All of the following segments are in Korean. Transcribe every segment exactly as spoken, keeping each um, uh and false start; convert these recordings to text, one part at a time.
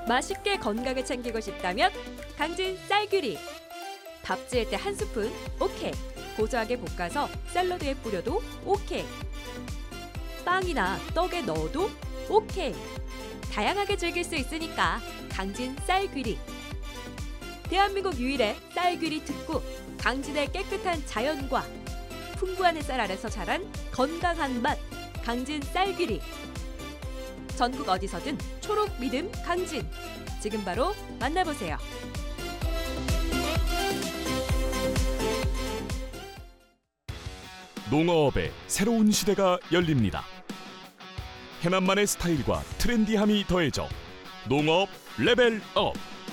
맛있게 건강을 챙기고 싶다면 강진 쌀귀리. 밥 지을 때 한 스푼 오케이. 고소하게 볶아서 샐러드에 뿌려도 오케이. 빵이나 떡에 넣어도 오케이. 다양하게 즐길 수 있으니까 강진 쌀귀리. 대한민국 유일의 쌀귀리 특구, 강진의 깨끗한 자연과 풍부한 햇살 아래서 자란 건강한 맛, 강진 쌀귀리. 전국 어디서든 초록 믿음 강진. 지금 바로 만나보세요. 농어업의 새로운 시대가 열립니다. 해남만의 스타일과 트렌디함이 더해져 농어업 레벨업.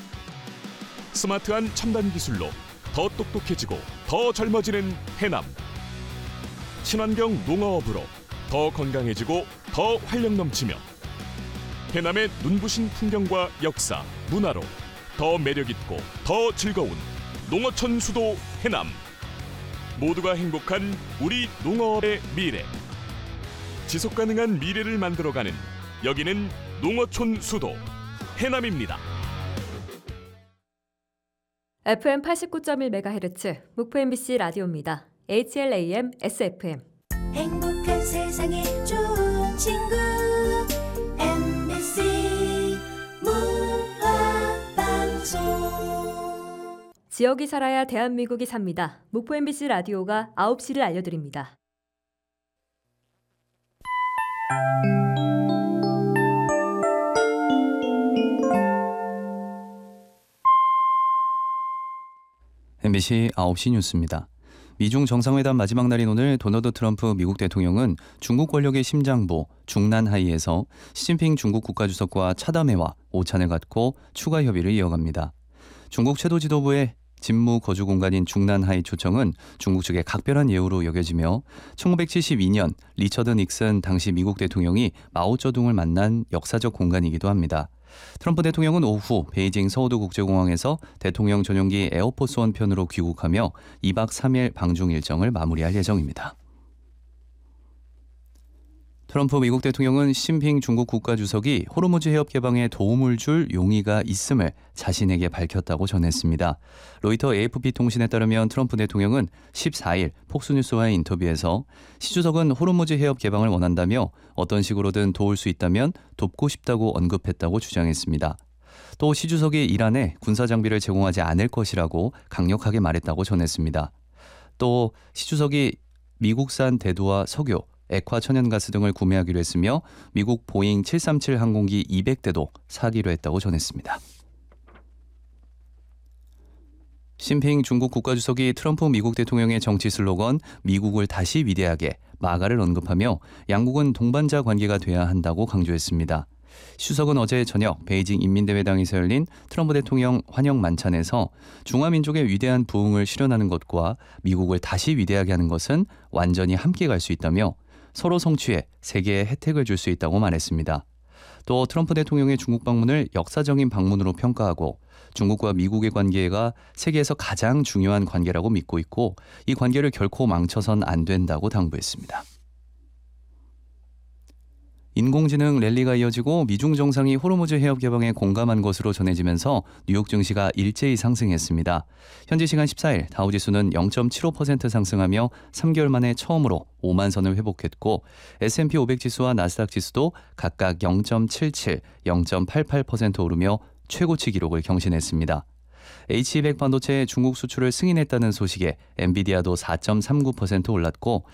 스마트한 첨단 기술로 더 똑똑해지고 더 젊어지는 해남. 친환경 농어업으로 더 건강해지고 더 활력 넘치며 해남의 눈부신 풍경과 역사, 문화로 더 매력있고 더 즐거운 농어촌 수도 해남. 모두가 행복한 우리 농어업의 미래. 지속가능한 미래를 만들어가는 여기는 농어촌 수도 해남입니다. 에프엠 팔십구 점 일 메가헤르츠 목포 엠비씨 라디오입니다. 에이치엘에이엠 에스에프엠. 행복한 세상에 좋은 친구 엠비씨 문화방송. 지역이 살아야 대한민국이 삽니다. 목포 엠비씨 라디오가 아홉 시를 알려드립니다. 엠비씨 아홉 시 뉴스입니다. 미중 정상회담 마지막 날인 오늘 도널드 트럼프 미국 대통령은 중국 권력의 심장부 중난하이에서 시진핑 중국 국가주석과 차담회와 오찬을 갖고 추가 협의를 이어갑니다. 중국 최도 지도부의 직무 거주 공간인 중난하이 초청은 중국 측의 각별한 예우로 여겨지며 천구백칠십이 년 리처드 닉슨 당시 미국 대통령이 마오쩌둥을 만난 역사적 공간이기도 합니다. 트럼프 대통령은 오후 베이징 서우드 국제공항에서 대통령 전용기 에어포스원 편으로 귀국하며 이 박 삼 일 방중 일정을 마무리할 예정입니다. 트럼프 미국 대통령은 시진핑 중국 국가주석이 호르무즈 해협 개방에 도움을 줄 용의가 있음을 자신에게 밝혔다고 전했습니다. 로이터 에이에프피 통신에 따르면 트럼프 대통령은 십사 일 폭스뉴스와의 인터뷰에서 시 주석은 호르무즈 해협 개방을 원한다며 어떤 식으로든 도울 수 있다면 돕고 싶다고 언급했다고 주장했습니다. 또 시 주석이 이란에 군사 장비를 제공하지 않을 것이라고 강력하게 말했다고 전했습니다. 또 시 주석이 미국산 대두와 석유, 액화 천연가스 등을 구매하기로 했으며 미국 보잉 칠삼칠 항공기 이백 대도 사기로 했다고 전했습니다. 시진핑 중국 국가주석이 트럼프 미국 대통령의 정치 슬로건 미국을 다시 위대하게 마가를 언급하며 양국은 동반자 관계가 돼야 한다고 강조했습니다. 시 주석은 어제 저녁 베이징 인민대회당에서 열린 트럼프 대통령 환영 만찬에서 중화민족의 위대한 부흥을 실현하는 것과 미국을 다시 위대하게 하는 것은 완전히 함께 갈 수 있다며 서로 성취해 세계에 혜택을 줄 수 있다고 말했습니다. 또 트럼프 대통령의 중국 방문을 역사적인 방문으로 평가하고 중국과 미국의 관계가 세계에서 가장 중요한 관계라고 믿고 있고 이 관계를 결코 망쳐선 안 된다고 당부했습니다. 인공지능 랠리가 이어지고 미중 정상이 호르무즈 해협 개방에 공감한 것으로 전해지면서 뉴욕 증시가 일제히 상승했습니다. 현지 시간 십사 일 다우지수는 영 점 칠오 퍼센트 상승하며 삼 개월 만에 처음으로 오만 선을 회복했고 에스 앤 피 오백 지수와 나스닥 지수도 각각 영 점 칠칠, 영 점 팔팔 퍼센트 오르며 최고치 기록을 경신했습니다. 에이치 이백 반도체의 중국 수출을 승인했다는 소식에 엔비디아도 사 점 삼구 퍼센트 올랐고